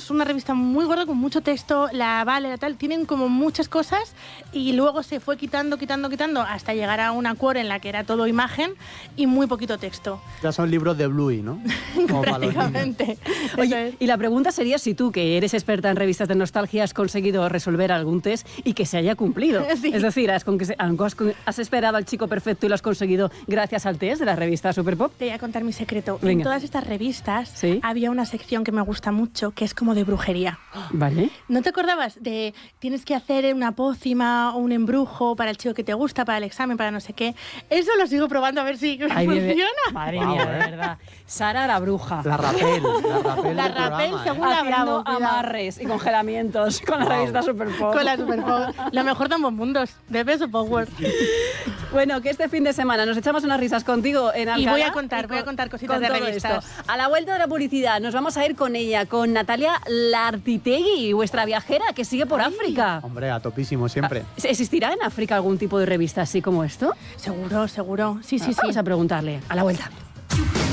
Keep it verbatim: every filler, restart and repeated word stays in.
es una revista muy gorda, con mucho texto, la Vale, la tal, tienen como muchas cosas y luego se fue quitando, quitando, quitando hasta llegar a una core en la que era todo imagen y muy poquito texto. Ya son libros de Bluey, ¿no? Como prácticamente. Oye, y la pregunta sería si tú, que eres experta en revistas de nostalgia, has conseguido resolver algún test y que se haya cumplido. Sí. Es decir, has, con que se, has, has esperado al chico perfecto y lo has conseguido gracias al test de la revista Superpop. Te voy a contar mi secreto. Venga. En todas estas revistas ¿Sí? había una sección que me gusta mucho, que es como de brujería. Vale. ¿No te acordabas de tienes que hacer una pócima o un embrujo para el chico que te gusta, para el examen, para no sé qué? Eso lo sigo probando a ver si Ahí funciona. Viene. Madre wow, mía, eh. de verdad. Sara la bruja. La Rapel. La Rapel, la rapel programa, según ¿eh? la Bravo. Amarres y congelamientos con la wow. revista Superpop. Con la Superpop. Lo mejor de ambos mundos, de Beso Power. Bueno, que este fin de semana nos echamos unas risas contigo en Alcalá. Y voy a contar, voy a contar cositas de revistas. Esto. A la vuelta de la publicidad nos vamos a ir con ella, con Natalia Lartitegui, vuestra viajera que sigue por Ay. África. Hombre, a topísimo siempre. ¿Existirá en África algún tipo de revista así como esto? Seguro, seguro. Sí, sí, sí. Vamos a preguntarle. A la vuelta.